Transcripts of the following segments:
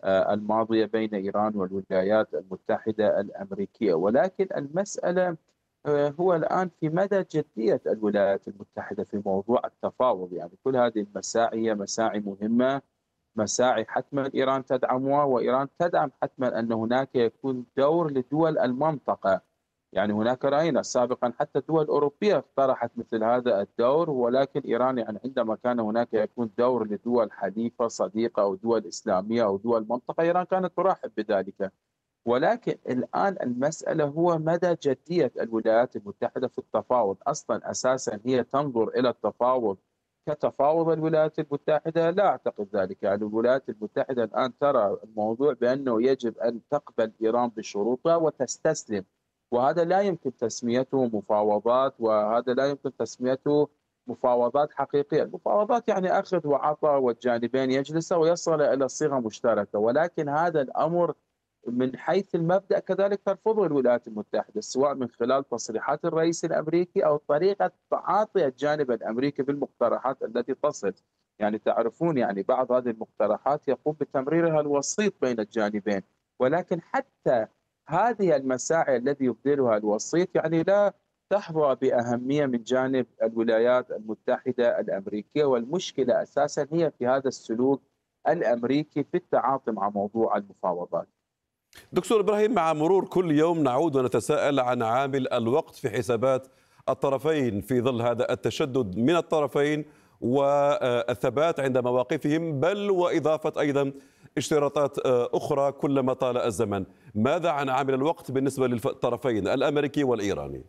الماضية بين إيران والولايات المتحدة الأمريكية، ولكن المسألة هو الآن في مدى جدية الولايات المتحدة في موضوع التفاوض. يعني كل هذه المساعي هي مساعي مهمة، مساعي حتما إيران تدعمها، وإيران تدعم حتما أن هناك يكون دور لدول المنطقة. يعني هناك رأينا سابقا حتى الدول الأوروبية اقترحت مثل هذا الدور، ولكن إيران يعني عندما كان هناك يكون دور لدول حليفة صديقة أو دول إسلامية أو دول منطقة، إيران كانت ترحب بذلك. ولكن الآن المسألة هو مدى جدية الولايات المتحدة في التفاوض. أصلا أساسا هي تنظر إلى التفاوض كتفاوض الولايات المتحدة؟ لا أعتقد ذلك. يعني الولايات المتحدة الآن ترى الموضوع بأنه يجب أن تقبل إيران بشروطها وتستسلم، وهذا لا يمكن تسميته مفاوضات، وهذا لا يمكن تسميته مفاوضات حقيقية. المفاوضات يعني أخذ وعطاء، والجانبين يجلسا ويصل إلى صيغة مشتركة، ولكن هذا الأمر من حيث المبدأ كذلك ترفضه الولايات المتحدة، سواء من خلال تصريحات الرئيس الأمريكي أو طريقة تعاطي الجانب الأمريكي بالمقترحات التي تصل. يعني تعرفون يعني بعض هذه المقترحات يقوم بتمريرها الوسيط بين الجانبين، ولكن حتى هذه المساعي الذي يبذلها الوسيط يعني لا تحظى بأهمية من جانب الولايات المتحدة الأمريكية. والمشكلة أساسا هي في هذا السلوك الأمريكي في التعاطي مع موضوع المفاوضات. دكتور إبراهيم، مع مرور كل يوم نعود ونتساءل عن عامل الوقت في حسابات الطرفين في ظل هذا التشدد من الطرفين والثبات عند مواقفهم، بل وإضافة أيضا اشتراطات أخرى كلما طال الزمن. ماذا عن عامل الوقت بالنسبة للطرفين الأمريكي والإيراني؟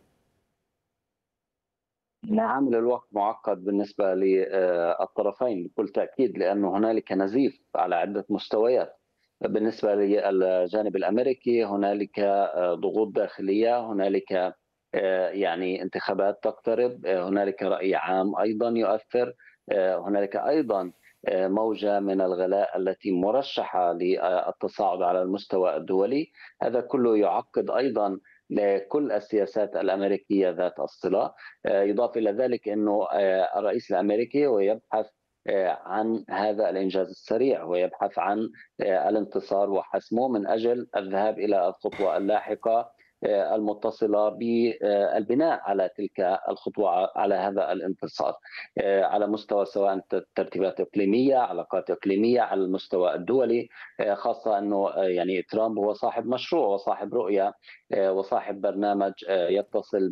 عامل الوقت معقد بالنسبة للطرفين بكل تأكيد، لأنه هنالك نزيف على عدة مستويات. بالنسبة للجانب الأمريكي هنالك ضغوط داخلية، هنالك يعني انتخابات تقترب، هنالك رأي عام أيضا يؤثر، هنالك أيضا موجة من الغلاء التي مرشحة للتصاعد على المستوى الدولي. هذا كله يعقد أيضا لكل السياسات الأمريكية ذات الصلة. يضاف إلى ذلك أنه الرئيس الأمريكي ويبحث عن هذا الإنجاز السريع، ويبحث عن الانتصار وحسمه من أجل الذهاب إلى الخطوة اللاحقة المتصلة بالبناء على تلك الخطوة، على هذا الانتصار على مستوى سواء ترتيبات إقليمية، علاقات إقليمية، على المستوى الدولي. خاصة أنه يعني ترامب هو صاحب مشروع وصاحب رؤية وصاحب برنامج يتصل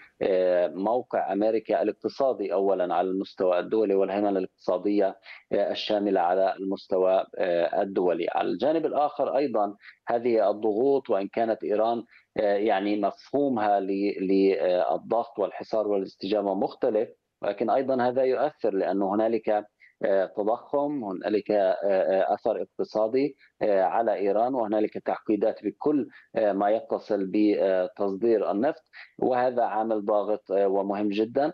بموقع أمريكا الاقتصادي أولا على المستوى الدولي، والهيمنة الاقتصادية الشاملة على المستوى الدولي. على الجانب الآخر أيضا هذه الضغوط، وإن كانت إيران يعني مفهومها للضغط والحصار والاستجابة مختلف، ولكن أيضا هذا يؤثر، لأن هنالك تضخم، هنالك أثر اقتصادي على إيران، وهنالك تعقيدات بكل ما يتصل بتصدير النفط، وهذا عامل ضاغط ومهم جدا.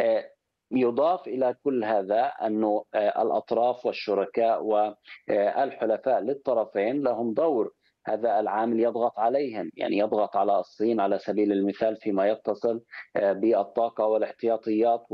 يضاف إلى كل هذا أن الأطراف والشركاء والحلفاء للطرفين لهم دور. هذا العامل يضغط عليهم، يعني يضغط على الصين على سبيل المثال فيما يتصل بالطاقة والاحتياطيات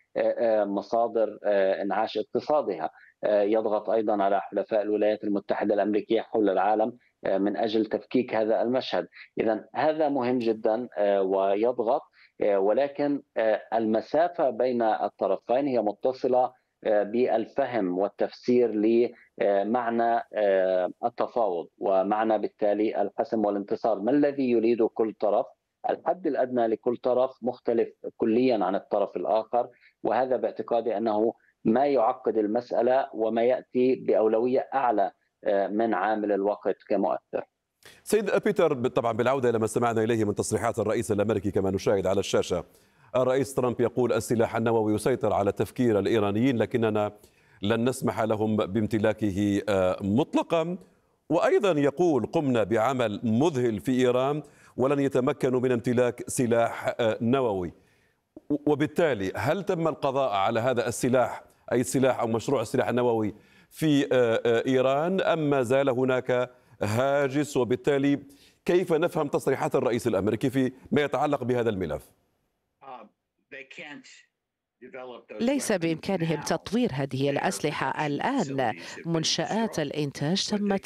ومصادر انعاش اقتصادها. يضغط أيضا على حلفاء الولايات المتحدة الأمريكية حول العالم من أجل تفكيك هذا المشهد. إذن هذا مهم جدا ويضغط، ولكن المسافة بين الطرفين هي متصلة بالفهم والتفسير لمعنى التفاوض ومعنى بالتالي الحسم والانتصار. ما الذي يريد كل طرف؟ الحد الأدنى لكل طرف مختلف كليا عن الطرف الآخر، وهذا باعتقادي أنه ما يعقد المسألة وما يأتي بأولوية أعلى من عامل الوقت كمؤثر. سيد بيتر، طبعا بالعودة إلى ما استمعنا إليه من تصريحات الرئيس الأمريكي كما نشاهد على الشاشة، الرئيس ترامب يقول السلاح النووي يسيطر على تفكير الإيرانيين، لكننا لن نسمح لهم بامتلاكه مطلقا. وأيضا يقول قمنا بعمل مذهل في إيران ولن يتمكنوا من امتلاك سلاح نووي. وبالتالي هل تم القضاء على هذا السلاح، أي السلاح أو مشروع السلاح النووي في إيران، أم ما زال هناك هاجس؟ وبالتالي كيف نفهم تصريحات الرئيس الأمريكي في ما يتعلق بهذا الملف؟ ليس بإمكانهم تطوير هذه الأسلحة الآن. منشآت الإنتاج تمت